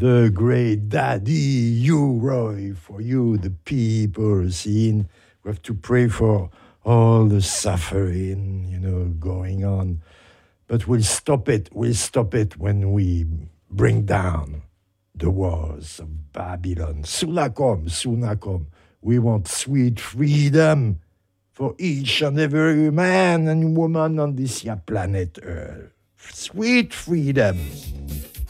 the great daddy, you, Roy, for you, the people seen. We have to pray for all the suffering, going on. But we'll stop it. We'll stop it when we bring down the walls of Babylon. Sunakom, Sunakom. We want sweet freedom for each and every man and woman on this here planet Earth. Sweet freedom.